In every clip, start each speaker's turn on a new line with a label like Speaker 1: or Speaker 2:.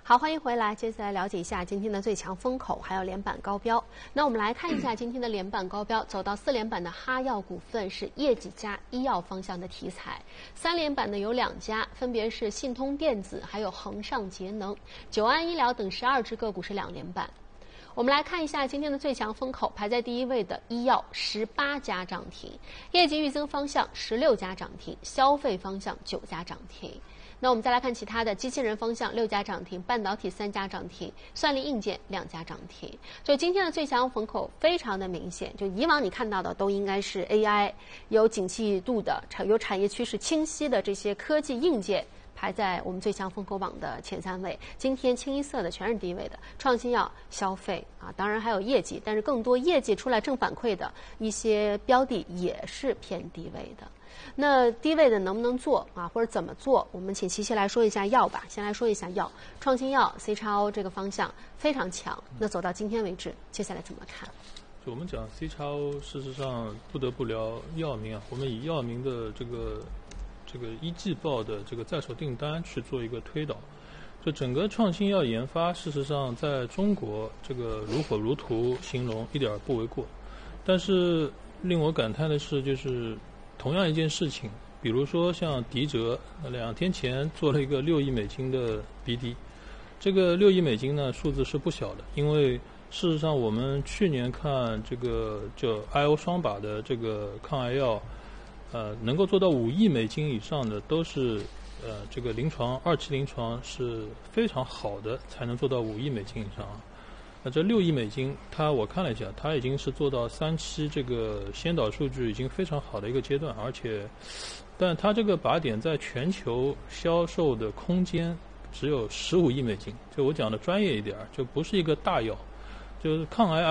Speaker 1: 好，欢迎回来。接下来了解一下今天的最强风口，还有连板高标。那我们来看一下今天的连板高标，走到4连板的哈药股份是业绩加医药方向的题材，3连板的有2家，分别是信通电子还有恒上节能、久安医疗等12只个股是2连板。我们来看一下今天的最强风口，排在第一位的医药18家涨停，业绩预增方向16家涨停，消费方向9家涨停。那我们再来看其他的，机器人方向6家涨停，半导体3家涨停，算力硬件2家涨停。就今天的最强风口非常的明显，就以往你看到的都应该是 AI 有景气度的、有产业趋势清晰的这些科技硬件。排在我们最强风口榜的前3位，今天清一色的全是低位的，创新药、消费啊，当然还有业绩，但是更多业绩出来正反馈的一些标的也是偏低位的。那低位的能不能做啊，或者怎么做？我们请琪琪来说一下药吧。先来说一下药，创新药 CXO 这个方向非常强。那走到今天为止，接下来怎么看？
Speaker 2: 就我们讲 CXO， 事实上不得不聊药明啊。我们以药明的这个一季报的这个在手订单去做一个推导，就整个创新药研发，事实上在中国这个如火如荼形容一点不为过。但是令我感叹的是，就是同样一件事情，比如说像迪哲2天前做了一个6亿美金的 BD， 这个6亿美金呢数字是不小的，因为事实上我们去年看这个就 IO 双靶的这个抗癌药。能够做到5亿美金以上的都是，这个2期临床是非常好的，才能做到5亿美金以上。那这6亿美金，我看了一下，它已经是做到3期这个先导数据已经非常好的一个阶段，但它这个靶点在全球销售的空间只有15亿美金。就我讲的专业一点，就不是一个大药，就是抗癌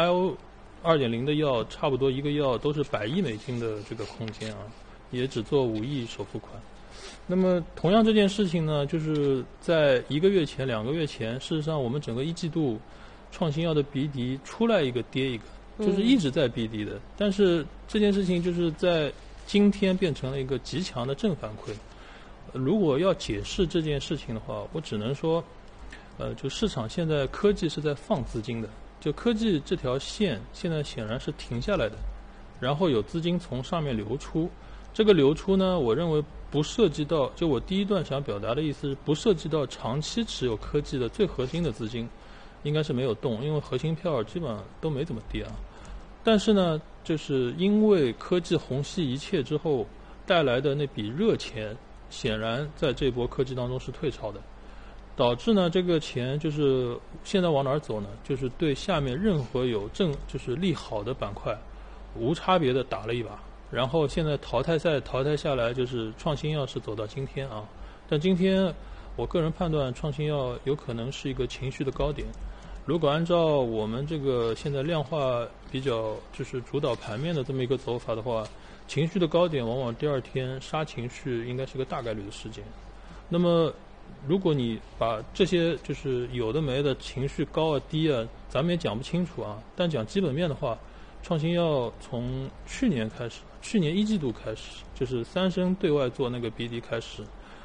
Speaker 2: IO2.0 的药，差不多一个药都是100亿美金的这个空间啊。也只做5亿首付款。那么同样这件事情呢，就是在1个月前、2个月前，事实上我们整个一季度创新药的 BD 出来一个跌一个，就是一直在 BD 的。但是这件事情就是在今天变成了一个极强的正反馈。如果要解释这件事情的话，我只能说，就市场现在科技是在放资金的，就科技这条线现在显然是停下来的，然后有资金从上面流出。这个流出呢，我认为不涉及到，就我第一段想表达的意思是，不涉及到长期持有科技的最核心的资金，应该是没有动，因为核心票基本上都没怎么跌啊。但是呢，就是因为科技虹吸一切之后带来的那笔热钱，显然在这波科技当中是退潮的，导致呢这个钱就是现在往哪儿走呢？就是对下面任何有就是利好的板块，无差别的打了一把。然后现在淘汰赛淘汰下来，就是创新药是走到今天啊，但今天我个人判断创新药有可能是一个情绪的高点。如果按照我们这个现在量化比较就是主导盘面的这么一个走法的话，情绪的高点往往第2天杀情绪应该是个大概率的事件。那么如果你把这些就是有的没的情绪高啊低啊，咱们也讲不清楚啊，但讲基本面的话，创新药从去年1季度开始，就是3生对外做那个 BD 开始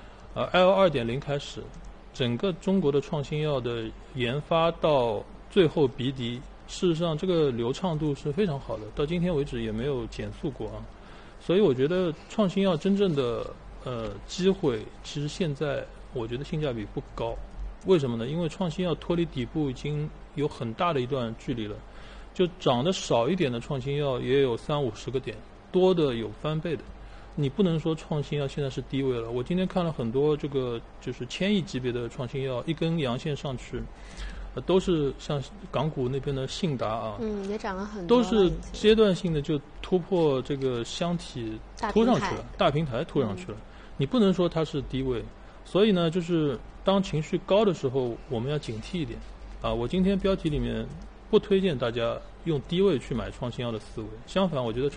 Speaker 2: ，IO2.0 开始，整个中国的创新药的研发到最后 BD， 事实上这个流畅度是非常好的，到今天为止也没有减速过啊。所以我觉得创新药真正的机会，其实现在我觉得性价比不高。为什么呢？因为创新药脱离底部已经有很大的一段距离了。就涨得少一点的创新药也有30-50个点，多的有翻倍的。你不能说创新药现在是低位了。我今天看了很多这个就是1000亿级别的创新药，一根阳线上去，都是像港股那边的信达啊，
Speaker 1: 也涨了很多，
Speaker 2: 都是阶段性的就突破这个箱体突上去了，大平台突上去了。你不能说它是低位，所以呢，就是当情绪高的时候，我们要警惕一点啊。我今天标题里面不推荐大家用低位去买创新药的思维，相反，我觉得